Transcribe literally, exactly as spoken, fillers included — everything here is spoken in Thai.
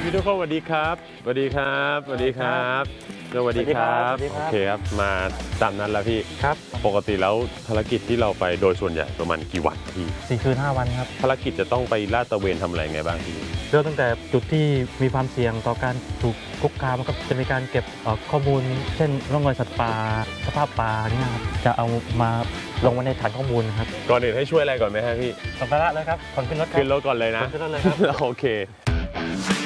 พี่ทุกคนสวัสดีครับสวัสดีครับสวัสดีครับสวัสดีครับโอเคครับมาตามนั้นแล้วพี่ครับปกติแล้วภารกิจที่เราไปโดยส่วนใหญ่ประมาณกี่วันพี่สี่คืนห้าวันครับภารกิจจะต้องไปลาดตระเวนทำอะไรไงบ้างพี่เริ่มตั้งแต่จุดที่มีความเสี่ยงต่อการถูกคุกคามก็จะมีการเก็บข้อมูลเช่นร่องรอยสัตว์ป่าสภาพป่านี่ครับจะเอามาลงไว้ในฐานข้อมูลครับก่อนอื่นให้ช่วยอะไรก่อนไหมฮะพี่สัมภาระเลยครับคนขึ้นรถขึ้นรถก่อนเลยนะขึ้นรถเลยครับโอเค